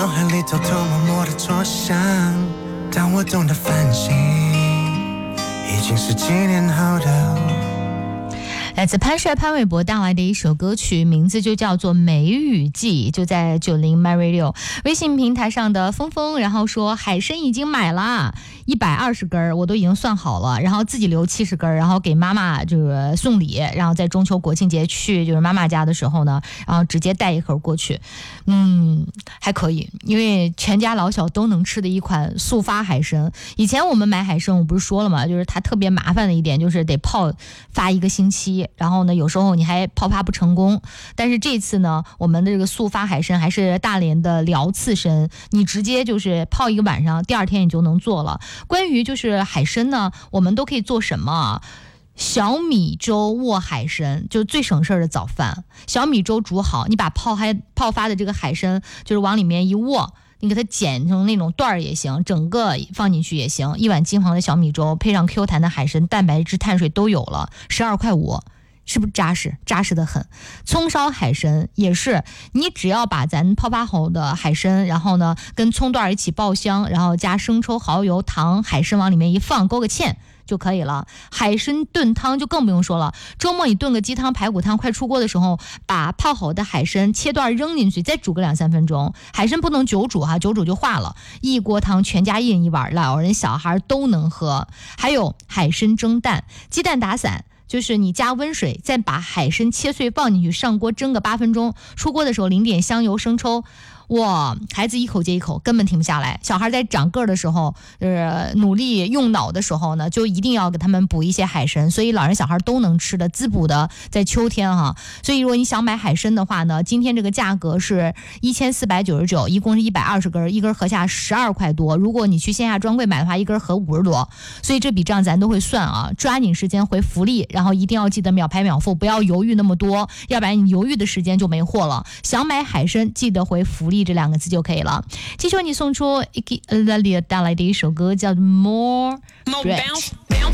脑海里偷偷摸摸的作响，当我懂得反省，已经是几年后的。 来自潘帅潘玮柏带来的一首歌曲，名字就叫做《梅雨季》，就在90 My Radio 微信平台上的峰峰，然后说海参已经买了120根，我都已经算好了，然后自己留70根，然后给妈妈这个送礼，然后在中秋国庆节去就是妈妈家的时候呢，然后直接带一盒过去。还可以，因为全家老小都能吃的一款速发海参。以前我们买海参，我不是说了吗？就是它特别麻烦的一点就是得泡发1个星期，然后呢有时候你还泡发不成功。但是这次呢，我们的这个速发海参还是大连的辽刺参，你直接就是泡1个晚上，第2天你就能做了。关于就是海参呢，我们都可以做什么？小米粥卧海参就是最省事的早饭。小米粥煮好，你把泡发的这个海参就是往里面一卧，你给它剪成那种段儿也行，整个放进去也行。1碗金黄的小米粥配上 Q 弹的海参，蛋白质碳水都有了，12.5块，是不是扎实？扎实的很。葱烧海参也是，你只要把咱泡发好的海参，然后呢跟葱段一起爆香，然后加生抽、蚝油、糖，海参往里面一放，勾个芡就可以了。海参炖汤就更不用说了，周末你炖个鸡汤、排骨汤，快出锅的时候，把泡好的海参切段扔进去，再煮个2-3分钟。海参不能久煮哈，久煮就化了。一锅汤全家1人1碗，老人小孩都能喝。还有海参蒸蛋，鸡蛋打散。就是你加温水，再把海参切碎放进去，上锅蒸个8分钟。出锅的时候淋点香油、生抽。哇，孩子一口接一口，根本停不下来。小孩在长个的时候，努力用脑的时候呢，就一定要给他们补一些海参，所以老人小孩都能吃的，滋补的，在秋天哈。所以如果你想买海参的话呢，今天这个价格是1499，一共是120根，一根合下12块多。如果你去线下专柜买的话，一根合50多，所以这笔账咱都会算啊。抓紧时间回福利，然后一定要记得秒拍秒付，不要犹豫那么多，要不然你犹豫的时间就没货了。想买海参，记得回福利这2个字就可以了。继续为你送出 Iggy Azalea 带来的一首歌，叫做 More Bounce